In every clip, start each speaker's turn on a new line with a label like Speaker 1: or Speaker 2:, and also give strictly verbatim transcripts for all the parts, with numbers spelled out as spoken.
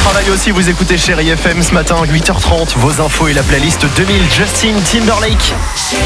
Speaker 1: travail aussi, vous écoutez Chérie F M ce matin, huit heures trente, vos infos et la playlist deux mille, Justin Timberlake.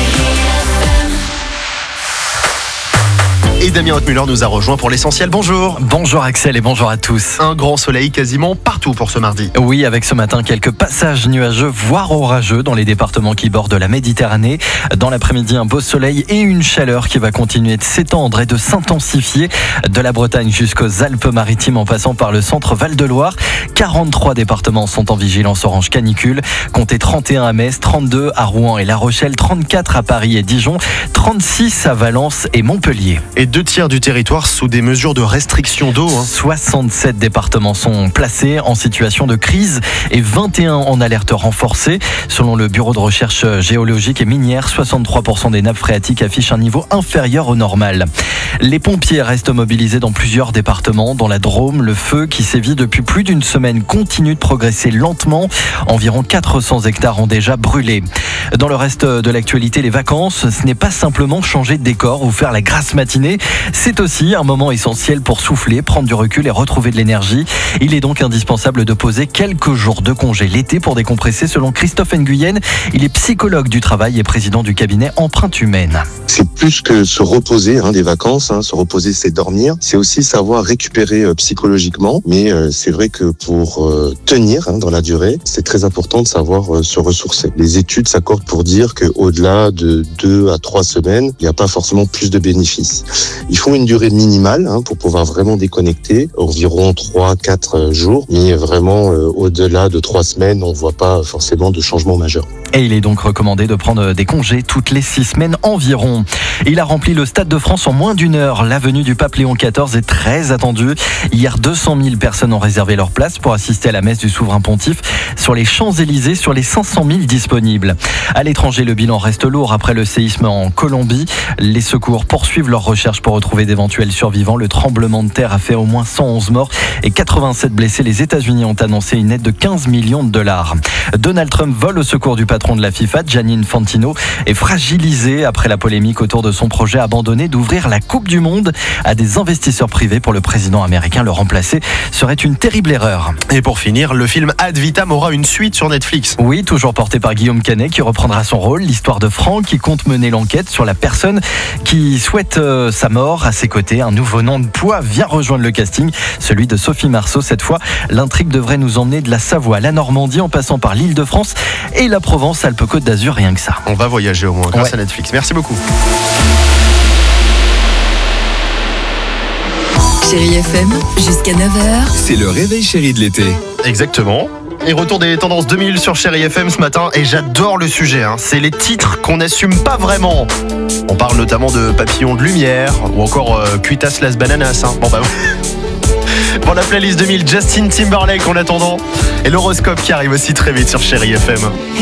Speaker 1: Et Damien Haute-Muller nous a rejoint pour l'essentiel. Bonjour.
Speaker 2: Bonjour Axel et bonjour à tous.
Speaker 1: Un grand soleil quasiment partout pour ce mardi.
Speaker 2: Oui, avec ce matin quelques passages nuageux, voire orageux dans les départements qui bordent la Méditerranée. Dans l'après-midi, un beau soleil et une chaleur qui va continuer de s'étendre et de s'intensifier de la Bretagne jusqu'aux Alpes-Maritimes en passant par le centre Val-de-Loire. quarante-trois départements sont en vigilance orange canicule. Comptez trente et un à Metz, trente-deux à Rouen et La Rochelle, trente-quatre à Paris et Dijon, trente-six à Valence et Montpellier.
Speaker 1: Et deux tiers du territoire sous des mesures de restriction d'eau. Hein.
Speaker 2: soixante-sept départements sont placés en situation de crise et vingt et un en alerte renforcée. Selon le Bureau de recherche géologique et minière, soixante-trois pour cent des nappes phréatiques affichent un niveau inférieur au normal. Les pompiers restent mobilisés dans plusieurs départements. Dans la Drôme, le feu qui sévit depuis plus d'une semaine continue de progresser lentement. Environ quatre cents hectares ont déjà brûlé. Dans le reste de l'actualité, les vacances, ce n'est pas simplement changer de décor ou faire la grasse matinée. C'est aussi un moment essentiel pour souffler, prendre du recul et retrouver de l'énergie. Il est donc indispensable de poser quelques jours de congé l'été pour décompresser, selon Christophe Nguyen. Il est psychologue du travail et président du cabinet Empreinte Humaine.
Speaker 3: C'est plus que se reposer, hein, des vacances. Hein, se reposer, c'est dormir. C'est aussi savoir récupérer euh, psychologiquement. Mais euh, c'est vrai que pour euh, tenir hein, dans la durée, c'est très important de savoir euh, se ressourcer. Les études s'accordent pour dire qu'au-delà de deux à trois semaines, il n'y a pas forcément plus de bénéfices. Il faut une durée minimale hein, pour pouvoir vraiment déconnecter, environ trois à quatre jours. Mais vraiment, euh, au-delà de trois semaines, on ne voit pas forcément de changement majeur.
Speaker 2: Et il est donc recommandé de prendre des congés toutes les six semaines environ. Il a rempli le Stade de France en moins d'une heure. La venue du pape Léon quatorze est très attendue. Hier, deux cent mille personnes ont réservé leur place pour assister à la messe du souverain pontife sur les Champs-Élysées sur les cinq cent mille disponibles. À l'étranger, le bilan reste lourd après le séisme en Colombie. Les secours poursuivent leurs recherches pour retrouver d'éventuels survivants. Le tremblement de terre a fait au moins cent onze morts et quatre-vingt-sept blessés. Les États-Unis ont annoncé une aide de quinze millions de dollars. Donald Trump vole au secours du patron de la FIFA, Gianni Infantino, est fragilisé après la polémique autour de son projet abandonné d'ouvrir la Coupe du Monde à des investisseurs privés. Pour le président américain, le remplacer serait une terrible erreur.
Speaker 1: Et pour finir, le film Ad Vitam aura une suite sur Netflix.
Speaker 2: Oui, toujours porté par Guillaume Canet qui reprendra son rôle. L'histoire de Franck qui compte mener l'enquête sur la personne qui souhaite euh, sa mort. À ses côtés, un nouveau nom de poids vient rejoindre le casting, celui de Sophie Marceau. Cette fois, l'intrigue devrait nous emmener de la Savoie à la Normandie en passant par l'Île-de-France et la Provence, Alpes-Côte d'Azur, rien que ça.
Speaker 1: On va voyager au moins grâce
Speaker 2: ouais.
Speaker 1: à Netflix. Merci beaucoup.
Speaker 4: Chérie F M, jusqu'à neuf heures.
Speaker 5: C'est le réveil chéri de l'été.
Speaker 1: Exactement. Et retour des tendances deux mille sur Chérie F M ce matin. Et j'adore le sujet, hein. C'est les titres qu'on n'assume pas vraiment. On parle notamment de Papillon de lumière ou encore euh, Cuitas las bananas. Hein. Bon bah pour la playlist deux mille, Justin Timberlake en attendant. Et l'horoscope qui arrive aussi très vite sur Chérie F M.